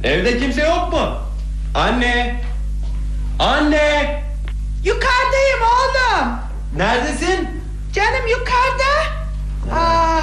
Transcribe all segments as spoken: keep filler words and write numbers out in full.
Evde kimse yok mu? Anne! Anne! Yukarıdayım oğlum. Neredesin? Canım yukarıda. Aa,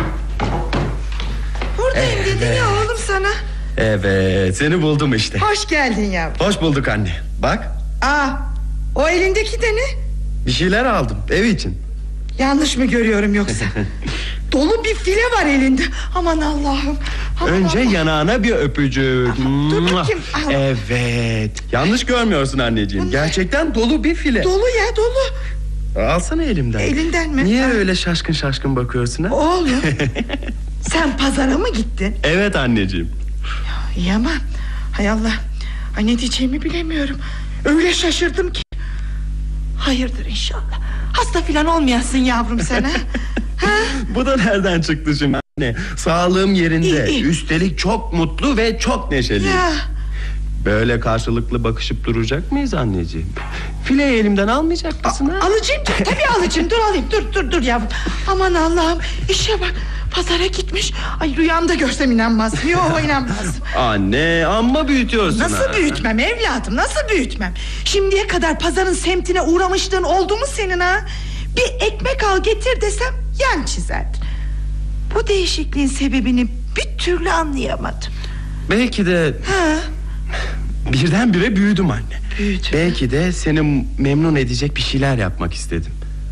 buradayım Evet. dedim ya oğlum sana. Evet, seni buldum işte. Hoş geldin yavrum. Hoş bulduk anne. Bak, Aa, o elindeki de ne? bir şeyler aldım ev için. Yanlış mı görüyorum yoksa? Dolu bir file var elinde. Aman Allah'ım. Aman Önce Allah'ım. yanağına bir öpücük. dur bakayım. Al. Evet. Yanlış görmüyorsun anneciğim. Gerçekten dolu bir file. Dolu ya dolu. Alsana elimden. Elinden mi? Niye Ha. öyle şaşkın şaşkın bakıyorsun ha? Oğlum. Sen pazara mı gittin? Evet anneciğim. İyi ama hay Allah. Ay ne diyeceğimi bilemiyorum. Öyle şaşırdım ki. Hayırdır inşallah. Hasta filan olmayasın yavrum sen ha? Ha? Bu da nereden çıktı şimdi anne? Sağlığım yerinde. İyi, iyi. Üstelik çok mutlu ve çok neşeliyim. Ya. Böyle karşılıklı bakışıp duracak mıyız anneciğim? Fileyi elimden almayacak mısın ha? Alacağım canım, tabii alacağım. Dur alayım, dur dur dur yavrum. Aman Allah'ım, işe bak. Pazara gitmiş. Ay rüyamda görsem inanmazdım. Yok inanmazdım. Anne amma büyütüyorsun Nasıl ha. büyütmem evladım, nasıl büyütmem? Şimdiye kadar pazarın semtine uğramışlığın oldu mu senin ha? Bir ekmek al getir desem yan çizerdin. Bu değişikliğin sebebini bir türlü anlayamadım. Belki de Ha? birdenbire büyüdüm anne. Büyüdün. Belki de seni memnun edecek bir şeyler yapmak istedim.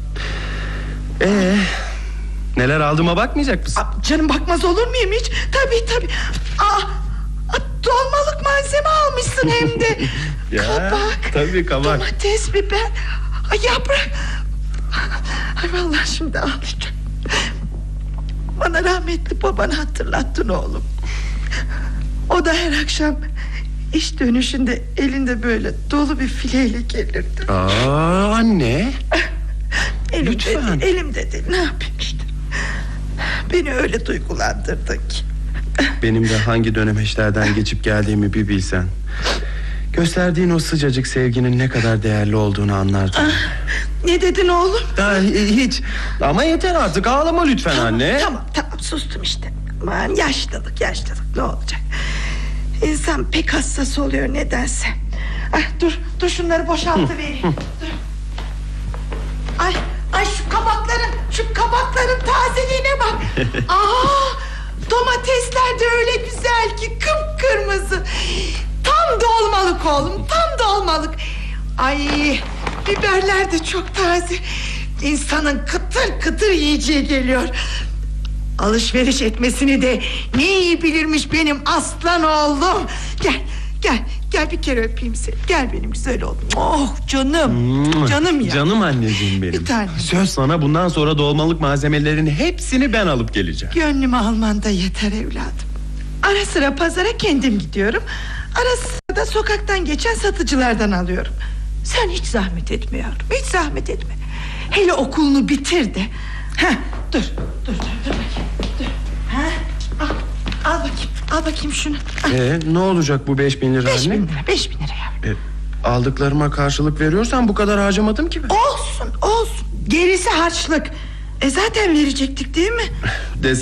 Ee, neler aldığıma bakmayacak mısın? Aa, canım bakmaz olur muyum hiç? Tabii tabii. Aa, aa, dolmalık malzeme almışsın hem de. Ya, Kabak. tabii kabak. Domates, biber. Ay yaprak. Ay vallahi şimdi ağlayacağım. Bana rahmetli babanı hatırlattın oğlum. O da her akşam iş dönüşünde elinde böyle dolu bir fileyle gelirdi. Aa anne. Elimde Lütfen. değil, elimde değil. Ne yapayım işte. Beni öyle duygulandırdın ki. Benim de hangi dönemeçlerden geçip geldiğimi bir bilsen. Gösterdiğin o sıcacık sevginin ne kadar değerli olduğunu anlardın. Ah, ne dedin oğlum? Aa, hiç. Ama yeter artık, ağlama lütfen anne. Tamam tamam sustum işte. Aman yaşlılık yaşlılık ne olacak? İnsan pek hassas oluyor nedense. Ay, dur dur şunları boşaltıvereyim. Dur. Ay ay şu kabakların şu kabakların tazeliğine bak. Aa, domatesler de öyle güzel ki kıpkırmızı. Tam dolmalık oğlum, tam dolmalık. Ay biberler de çok taze. İnsanın kıtır kıtır yiyeceği geliyor. Alışveriş etmesini de ne iyi bilirmiş benim aslan oğlum. Gel gel gel bir kere öpeyim seni. Gel benim güzel oğlum. Oh canım. Canım ya. Canım anneciğim benim. Bir tane. Söz sana, bundan sonra dolmalık malzemelerin hepsini ben alıp geleceğim. Gönlümü alman da yeter evladım. Ara sıra pazara kendim gidiyorum. Ara sıra da sokaktan geçen satıcılardan alıyorum. Sen hiç zahmet etme yavrum, hiç zahmet etme. Hele okulunu bitir de. Heh, dur, dur, dur, dur bakayım. Dur. Ha? Al, al bakayım, al bakayım şunu. Al. Ee, ne olacak bu beş bin lira Beş anne? bin lira, beş bin lira yavrum. Ee, aldıklarıma karşılık veriyorsan bu kadar harcamadım ki ben. Olsun, olsun. Gerisi harçlık. E zaten verecektik değil mi? Des